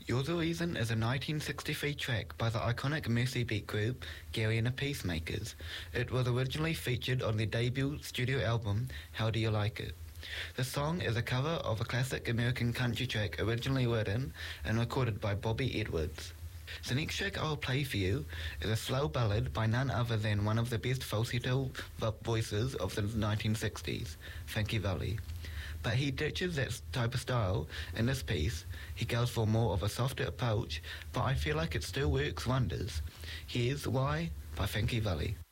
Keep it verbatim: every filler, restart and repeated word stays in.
You're the Reason is a nineteen sixty-three track by the iconic Mercy Beat group Gary and the Peacemakers. It was originally featured on their debut studio album, How Do You Like It? The song is a cover of a classic American country track originally written and recorded by Bobby Edwards. The next track I'll play for you is a slow ballad by none other than one of the best falsetto voices of the nineteen sixties, Frankie Valli. But he ditches that type of style in this piece. He goes for more of a softer approach, but I feel like it still works wonders. Here's Why by Frankie Valli.